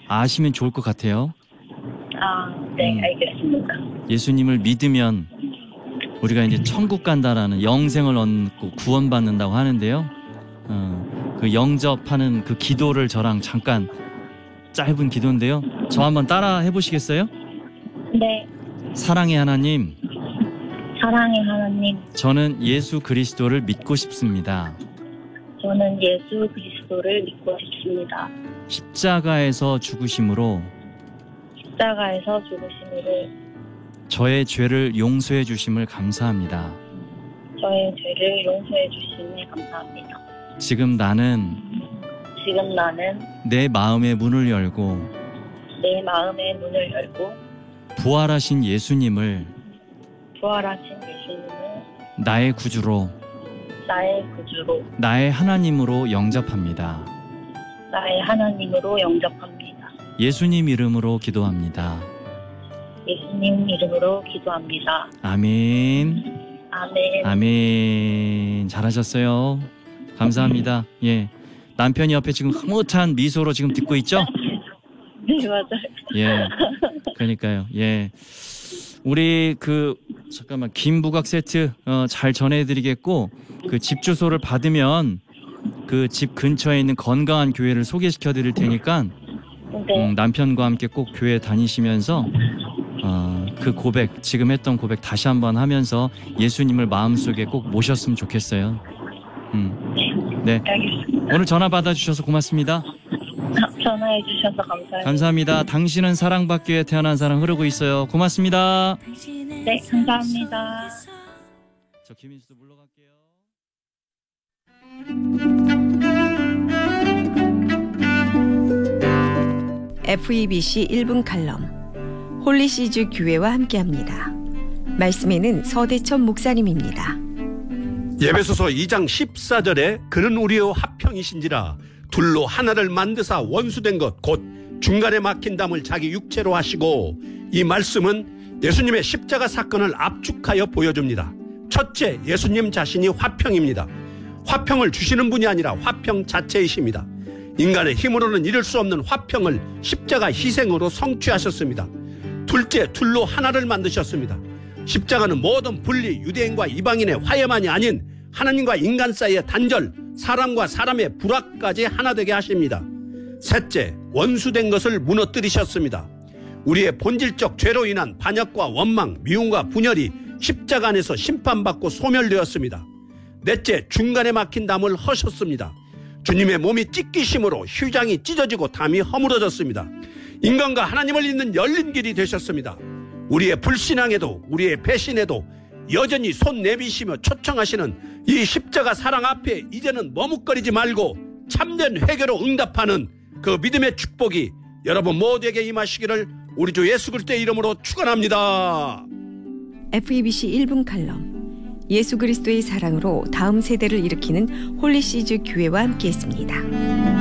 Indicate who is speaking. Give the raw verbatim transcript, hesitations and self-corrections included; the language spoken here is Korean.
Speaker 1: 아시면 좋을 것 같아요.
Speaker 2: 아, 네,
Speaker 1: 음.
Speaker 2: 알겠습니다.
Speaker 1: 예수님을 믿으면 우리가 이제 천국 간다라는 영생을 얻고 구원받는다고 하는데요. 어, 그 영접하는 그 기도를 저랑 잠깐 짧은 기도인데요. 저 한번 따라 해보시겠어요?
Speaker 2: 네,
Speaker 1: 사랑의 하나님,
Speaker 2: 사랑의 하나님,
Speaker 1: 저는 예수 그리스도를 믿고 싶습니다.
Speaker 2: 저는 예수 그리스도를 믿고 싶습니다.
Speaker 1: 십자가에서 죽으심으로
Speaker 2: 십자가에서 죽으심으로
Speaker 1: 저의 죄를 용서해 주심을 감사합니다.
Speaker 2: 저의 죄를 용서해 주심에 감사합니다.
Speaker 1: 지금 나는
Speaker 2: 지금 나는
Speaker 1: 내 마음의 문을 열고
Speaker 2: 내 마음의 문을 열고
Speaker 1: 부활하신 예수님을
Speaker 2: 부활하신 예수님을
Speaker 1: 나의 구주로,
Speaker 2: 나의 구주로,
Speaker 1: 나의 하나님으로 영접합니다.
Speaker 2: 나의 하나님으로 영접합니다.
Speaker 1: 예수님 이름으로 기도합니다.
Speaker 2: 예수님 이름으로 기도합니다.
Speaker 1: 아멘.
Speaker 2: 아멘.
Speaker 1: 아멘. 잘하셨어요. 감사합니다. 예. 남편이 옆에 지금 흐뭇한 미소로 지금 듣고 있죠?
Speaker 2: 네, 맞아요.
Speaker 1: 예. 그러니까요. 예. 우리 그 잠깐만 김부각 세트 어, 잘 전해드리겠고 그 집 주소를 받으면 그 집 근처에 있는 건강한 교회를 소개시켜 드릴 테니까
Speaker 2: 네.
Speaker 1: 음, 남편과 함께 꼭 교회 다니시면서 어, 그 고백 지금 했던 고백 다시 한번 하면서 예수님을 마음속에 꼭 모셨으면 좋겠어요. 음. 네.
Speaker 2: 알겠습니다.
Speaker 1: 오늘 전화 받아주셔서 고맙습니다.
Speaker 2: 전화해 주셔서 감사합니다.
Speaker 1: 감사합니다. 당신은 사랑받기 위해 태어난 사랑 흐르고 있어요. 고맙습니다.
Speaker 2: 네, 감사합니다.
Speaker 1: 저 김인수도 물러갈게요.
Speaker 3: 에프이비씨 일 분 칼럼 홀리시즈 교회와 함께합니다. 말씀에는 서대천 목사님입니다.
Speaker 4: 예배소서 이 장 십사 절에 그는 우리의 화평이신지라 둘로 하나를 만드사 원수된 것 곧 중간에 막힌 담을 자기 육체로 하시고, 이 말씀은 예수님의 십자가 사건을 압축하여 보여줍니다. 첫째, 예수님 자신이 화평입니다. 화평을 주시는 분이 아니라 화평 자체이십니다. 인간의 힘으로는 이룰 수 없는 화평을 십자가 희생으로 성취하셨습니다. 둘째, 둘로 하나를 만드셨습니다. 십자가는 모든 분리, 유대인과 이방인의 화해만이 아닌 하나님과 인간 사이의 단절, 사람과 사람의 불화까지 하나 되게 하십니다. 셋째, 원수된 것을 무너뜨리셨습니다. 우리의 본질적 죄로 인한 반역과 원망, 미움과 분열이 십자가 안에서 심판받고 소멸되었습니다. 넷째, 중간에 막힌 담을 허셨습니다. 주님의 몸이 찢기심으로 휴장이 찢어지고 담이 허물어졌습니다. 인간과 하나님을 잇는 열린 길이 되셨습니다. 우리의 불신앙에도 우리의 배신에도 여전히 손 내미시며 초청하시는 이 십자가 사랑 앞에 이제는 머뭇거리지 말고 참된 회개로 응답하는 그 믿음의 축복이 여러분 모두에게 임하시기를 우리 주 예수 그리스도의 이름으로 축원합니다.
Speaker 3: 에프이비씨 일 분 칼럼 예수 그리스도의 사랑으로 다음 세대를 일으키는 홀리시즈 교회와 함께했습니다.